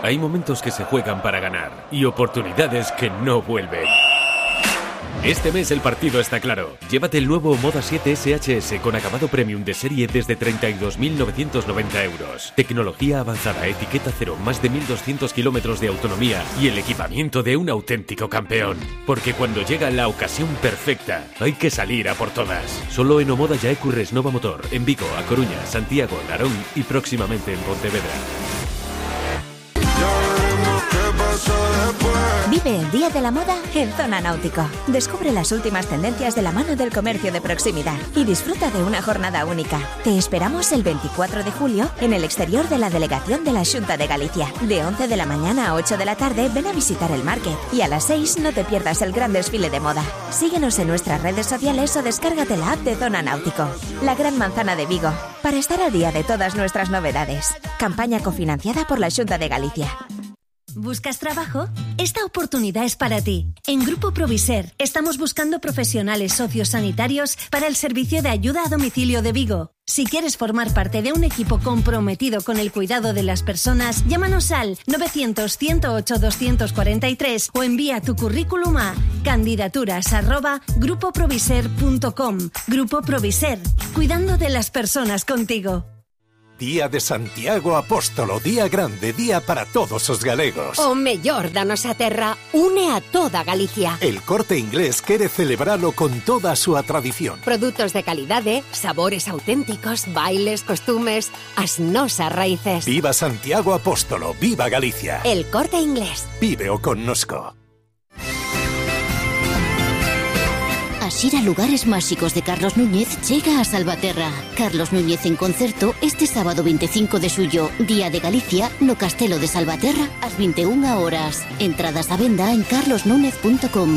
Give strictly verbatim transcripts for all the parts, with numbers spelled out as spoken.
Hay momentos que se juegan para ganar y oportunidades que no vuelven. Este mes el partido está claro. Llévate el nuevo Moda siete S H S con acabado premium de serie desde treinta y dos mil novecientos noventa euros. Tecnología avanzada, etiqueta cero, más de mil doscientos kilómetros de autonomía y el equipamiento de un auténtico campeón. Porque cuando llega la ocasión perfecta, hay que salir a por todas. Solo en Omoda Yaecu Resnova Motor, en Vigo, A Coruña, Santiago, Narón y próximamente en Pontevedra. Vive el Día de la Moda en Zona Náutico. Descubre las últimas tendencias de la mano del comercio de proximidad y disfruta de una jornada única. Te esperamos el veinticuatro de julio en el exterior de la delegación de la Xunta de Galicia. De once de la mañana a ocho de la tarde ven a visitar el market y a las seis no te pierdas el gran desfile de moda. Síguenos en nuestras redes sociales o descárgate la app de Zona Náutico. La Gran Manzana de Vigo, para estar al día de todas nuestras novedades. Campaña cofinanciada por la Xunta de Galicia. ¿Buscas trabajo? Esta oportunidad es para ti. En Grupo Proviser estamos buscando profesionales sociosanitarios para el servicio de ayuda a domicilio de Vigo. Si quieres formar parte de un equipo comprometido con el cuidado de las personas, llámanos al novecientos, ciento ocho, doscientos cuarenta y tres o envía tu currículum a candidaturas arroba grupo proviser punto com. Grupo Proviser, cuidando de las personas contigo. Día de Santiago Apóstolo, día grande, día para todos os galegos. O mellor da nosa terra une a toda Galicia. El Corte Inglés quere celebralo con toda a súa tradición. Produtos de calidade, sabores auténticos, bailes, costumes, as nosas raíces. Viva Santiago Apóstolo, viva Galicia. El Corte Inglés. Víveo connosco. Asir a Lugares Máxicos de Carlos Núñez llega a Salvaterra. Carlos Núñez en concerto este sábado veinticinco de xullo, Día de Galicia, no Castelo de Salvaterra, ás veintiunha horas. Entradas a venda en carlos núñez punto com.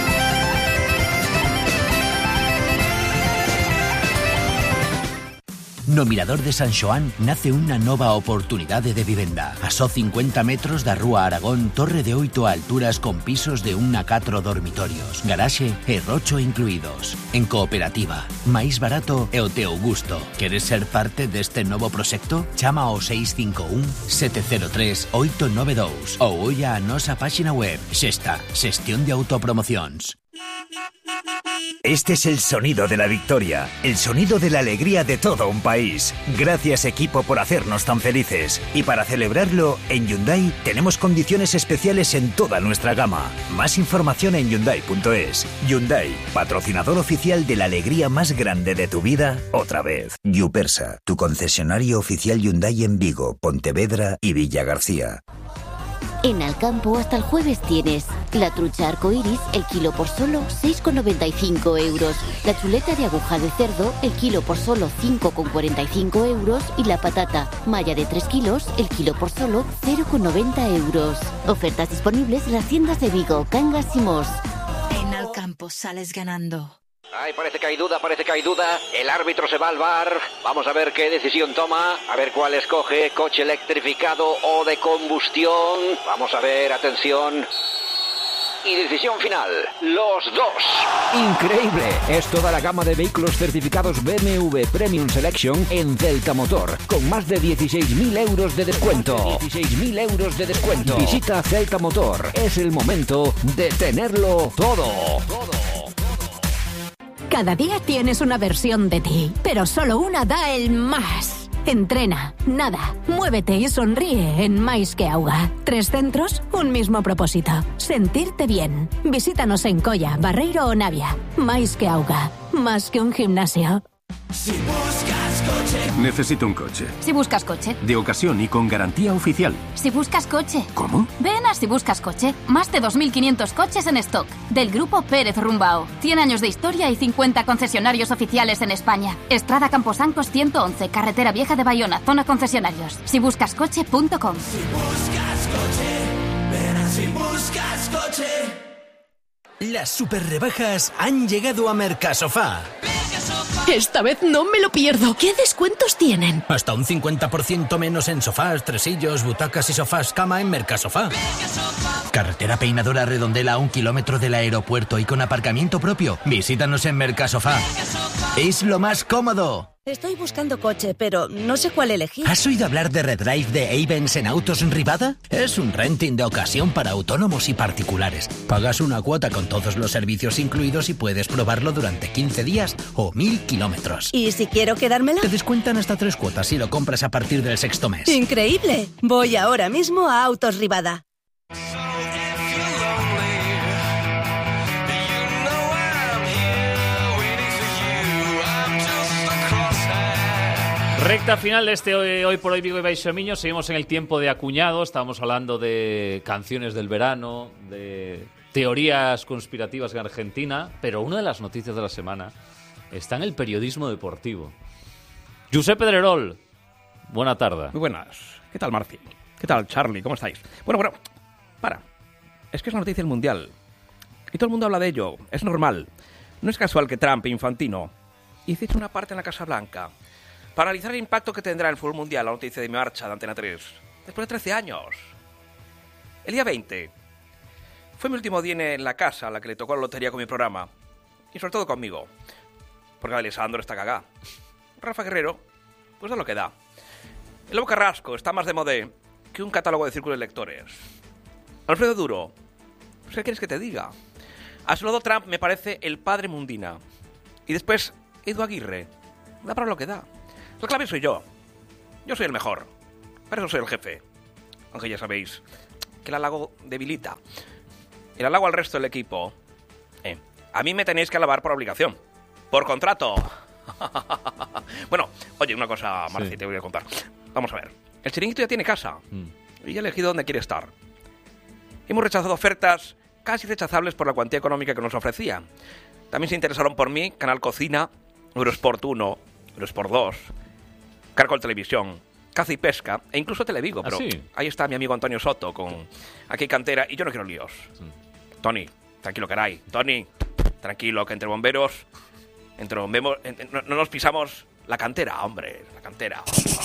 No Mirador de San Xoán nace unha nova oportunidade de vivenda. A só cincuenta metros da Rúa Aragón, torre de oito alturas con pisos de un a catro dormitorios, garaxe e rocho incluídos. En cooperativa, máis barato e o teu gusto. Queres ser parte deste novo proxecto? Chama ao seis cinco un, sete cero tres, oito nove dous ou olla a nosa páxina web. Xesta, xestión de autopromocións. Este es el sonido de la victoria, el sonido de la alegría de todo un país. Gracias, equipo, por hacernos tan felices. Y para celebrarlo, en Hyundai tenemos condiciones especiales en toda nuestra gama. Más información en hyundai punto es. Hyundai, patrocinador oficial de la alegría más grande de tu vida, otra vez. Yupersa, tu concesionario oficial Hyundai en Vigo, Pontevedra y Villa García. En Alcampo hasta el jueves tienes la trucha arcoiris, el kilo por solo seis con noventa y cinco euros. La chuleta de aguja de cerdo, el kilo por solo cinco con cuarenta y cinco euros. Y la patata malla de tres kilos, el kilo por solo cero con noventa euros. Ofertas disponibles en las tiendas de Vigo, Cangas y Mos. En Alcampo sales ganando. Ay, parece que hay duda, parece que hay duda. El árbitro se va al V A R. Vamos a ver qué decisión toma. A ver cuál escoge. Coche electrificado o de combustión. Vamos a ver, atención. Y decisión final. Los dos. Increíble. Es toda la gama de vehículos certificados B M W Premium Selection en Celta Motor. Con más de dieciséis mil euros de descuento. dieciséis mil euros de descuento. Visita Celta Motor. Es el momento de tenerlo todo. Todo. Cada día tienes una versión de ti, pero solo una da el más. Entrena, nada, muévete y sonríe en Mais que Auga. Tres centros, un mismo propósito. Sentirte bien. Visítanos en Colla, Barreiro o Navia. Mais que Auga, más que un gimnasio. Si buscas coche. Necesito un coche. Si buscas coche. De ocasión y con garantía oficial. Si buscas coche. ¿Cómo? Ven a Si buscas coche. Más de dos mil quinientos coches en stock. Del grupo Pérez Rumbao. cien años de historia y cincuenta concesionarios oficiales en España. Estrada Camposancos ciento once, Carretera Vieja de Bayona, zona concesionarios. si buscas coche punto com. Si buscas coche. Ven a Si buscas coche. Las super rebajas han llegado a Mercasofá. Esta vez no me lo pierdo. ¿Qué descuentos tienen? Hasta un cincuenta por ciento menos en sofás, tresillos, butacas y sofás cama en Mercasofá. Carretera Peinadora Redondela a un kilómetro del aeropuerto y con aparcamiento propio. Visítanos en Mercasofá. Es lo más cómodo. Estoy buscando coche, pero no sé cuál elegir. ¿Has oído hablar de Redrive de Ayvens en Autos Rivada? Es un renting de ocasión para autónomos y particulares. Pagas una cuota con todos los servicios incluidos y puedes probarlo durante quince días o mil kilómetros. ¿Y si quiero quedármela? Te descuentan hasta tres cuotas si lo compras a partir del sexto mes. ¡Increíble! Voy ahora mismo a Autos Rivada. Recta final de este Hoy, hoy por Hoy Vigo y Baixomiño. Seguimos en el tiempo de acuñado. Estábamos hablando de canciones del verano, de teorías conspirativas en Argentina, pero una de las noticias de la semana está en el periodismo deportivo. Josep Pedrerol, buena tarde. Muy buenas. ¿Qué tal, Marci? ¿Qué tal, Charlie? ¿Cómo estáis? Bueno, bueno, para. Es que es una noticia del Mundial. Y todo el mundo habla de ello. Es normal. No es casual que Trump e Infantino hicieron una parte en la Casa Blanca para analizar el impacto que tendrá en el fútbol mundial la noticia de Mi Marcha de Antena tres. Después de trece años. El día veinte. Fue mi último día en la casa a la que le tocó la lotería con mi programa. Y sobre todo conmigo. Porque Alessandro está cagá. Rafa Guerrero, pues da lo que da. El Lobo Carrasco está más de modé que un catálogo de círculos de lectores. Alfredo Duro, pues ¿qué quieres que te diga? A su lado Trump me parece el padre Mundina. Y después Edu Aguirre. Da para lo que da. La clave soy yo. Yo soy el mejor. Para eso soy el jefe. Aunque ya sabéis que el halago debilita. El halago al resto del equipo. Eh, a mí me tenéis que alabar por obligación. Por contrato. Bueno, oye, una cosa, Marci, sí. Te voy a contar. Vamos a ver. El Chiringuito ya tiene casa. Mm. Y ya ha elegido dónde quiere estar. Hemos rechazado ofertas casi rechazables por la cuantía económica que nos ofrecían. También se interesaron por mí Canal Cocina, Eurosport uno, Eurosport dos... Caracol Televisión, Caza y Pesca e incluso Televigo, pero ¿ah, sí? Ahí está mi amigo Antonio Soto con Aquí Cantera y yo no quiero líos. Sí. Tony, tranquilo, caray. Tony, tranquilo, que entre bomberos, entre bomberos, no, no nos pisamos la cantera, hombre, la cantera.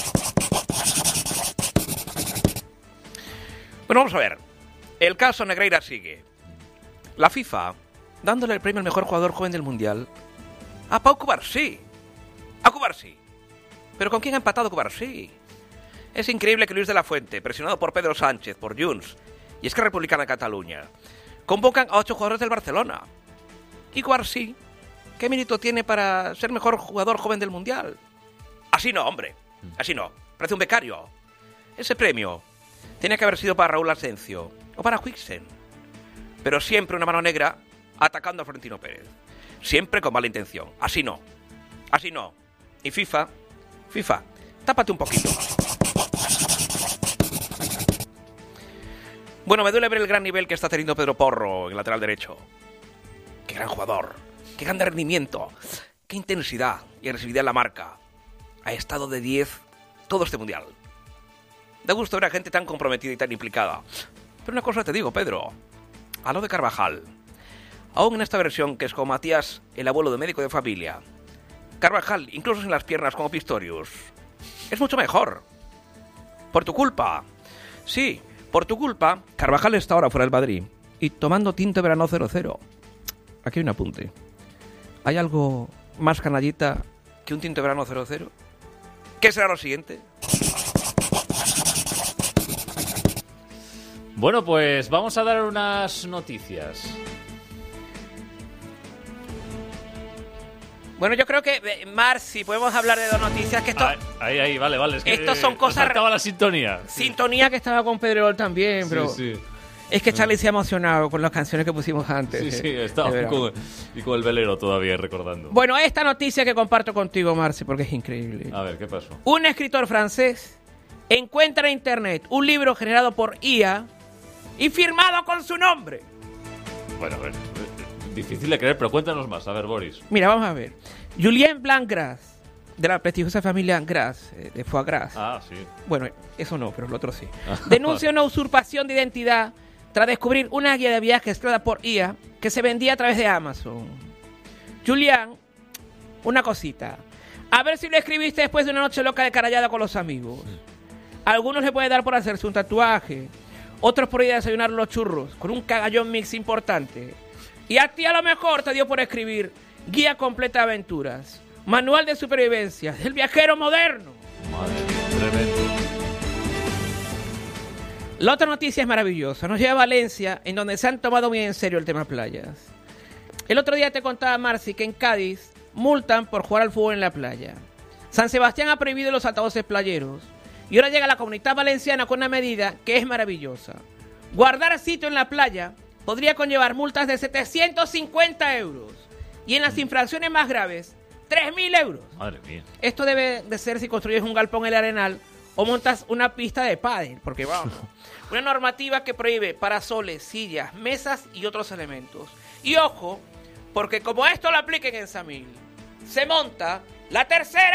Bueno, vamos a ver. El caso Negreira sigue. La FIFA dándole el premio al mejor jugador joven del Mundial a Pau Cubarsí. A Cubarsí. ¿Pero con quién ha empatado Cubarsí? Es increíble que Luis de la Fuente, presionado por Pedro Sánchez, por Junts y Esquerra Republicana de Cataluña, convocan a ocho jugadores del Barcelona. ¿Y Cubarsí qué mérito tiene para ser mejor jugador joven del Mundial? Así no, hombre. Así no. Parece un becario. Ese premio tenía que haber sido para Raúl Asencio o para Huijsen. Pero siempre una mano negra atacando a Florentino Pérez. Siempre con mala intención. Así no. Así no. Y FIFA... FIFA, tápate un poquito. Bueno, me duele ver el gran nivel que está teniendo Pedro Porro en el lateral derecho. Qué gran jugador, qué gran rendimiento, qué intensidad y agresividad en la marca. Ha estado de diez todo este Mundial. Da gusto ver a gente tan comprometida y tan implicada. Pero una cosa te digo, Pedro. A lo de Carvajal. Aún en esta versión que es con Matías, el abuelo de médico de familia. Carvajal, incluso sin las piernas como Pistorius, es mucho mejor. Por tu culpa. Sí, por tu culpa, Carvajal está ahora fuera del Madrid y tomando tinto verano cero cero. Aquí hay un apunte. ¿Hay algo más canallita que un tinto verano cero cero? ¿Qué será lo siguiente? Bueno, pues vamos a dar unas noticias. Bueno, yo creo que, Marci, podemos hablar de dos noticias. Que esto, ahí, ahí, vale, vale. Es que, estos son cosas... Faltaba la sintonía. Sintonía que estaba con Pedrerol también, pero... Sí, sí. Es que Charlie se ha emocionado con las canciones que pusimos antes. Sí, sí, estaba con, y con el velero todavía recordando. Bueno, esta noticia que comparto contigo, Marci, porque es increíble. A ver, ¿qué pasó? Un escritor francés encuentra en internet un libro generado por I A y firmado con su nombre. Bueno, a ver... Difícil de creer, pero cuéntanos más. A ver, Boris. Mira, vamos a ver. Julien Blancgras, de la prestigiosa familia Gras, eh, de Foie Gras. Ah, sí. Bueno, eso no, pero lo otro sí. Denuncia una usurpación de identidad tras descubrir una guía de viajes creada por I A que se vendía a través de Amazon. Julián, una cosita. A ver si lo escribiste después de una noche loca de carallada con los amigos. Algunos le puede dar por hacerse un tatuaje, otros por ir a desayunar los churros, con un cagallón mix importante. Y a ti a lo mejor te dio por escribir guía completa de aventuras. Manual de supervivencia del viajero moderno. Madre mía, tremendo. La otra noticia es maravillosa. Nos lleva a Valencia, en donde se han tomado muy en serio el tema playas. El otro día te contaba, Marci, que en Cádiz multan por jugar al fútbol en la playa. San Sebastián ha prohibido los altavoces playeros. Y ahora llega la Comunidad Valenciana con una medida que es maravillosa. Guardar sitio en la playa podría conllevar multas de setecientos cincuenta euros. Y en las infracciones más graves, tres mil euros. Madre mía. Esto debe de ser si construyes un galpón en el Arenal o montas una pista de pádel, porque vamos. Una normativa que prohíbe parasoles, sillas, mesas y otros elementos. Y ojo, porque como esto lo apliquen en Samil, se monta la tercera